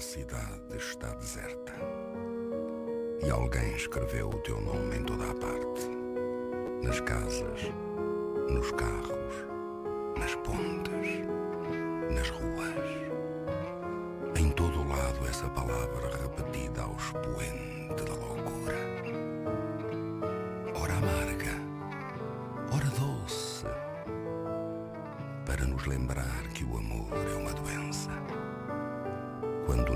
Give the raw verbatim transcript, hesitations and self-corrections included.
cidade está deserta e alguém escreveu o teu nome em toda a parte, nas casas, nos carros, nas pontes, nas ruas. Em todo o lado essa palavra repetida ao expoente da loucura. Ora amarga, ora doce, para nos lembrar que o amor